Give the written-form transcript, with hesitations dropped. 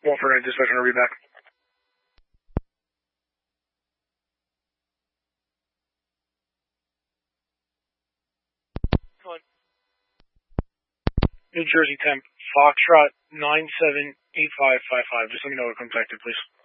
149 dispatch, I'll read back. New Jersey temp, Foxtrot 978555. Just let me know what contacted, please.